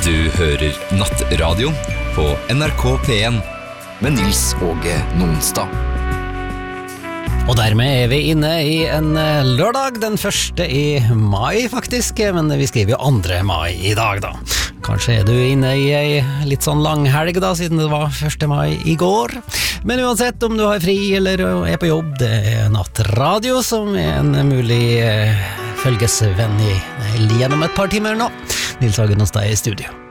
Du hører Nattradio på NRK P1 med Nils Åge Nonstad. Og dermed vi inne i en lørdag, den 1. i mai faktisk, men vi skriver jo 2. mai i dag da. Kanskje du inne i en litt sånn langhelg da, siden det var 1. mai i går. Men uansett om du har fri eller på jobb, det Nattradio som en mulig følgesvenn gjennom et par timer nå. Nils Åge Nonstad i studio.